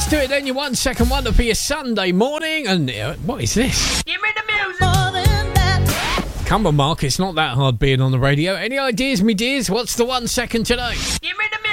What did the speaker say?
Let's do it then, your 1 second wonder for your Sunday morning. And what is this? Give me the music. More than that. Come on, Mark, it's not that hard being on the radio. Any ideas, me dears? What's the 1 second today? Give me the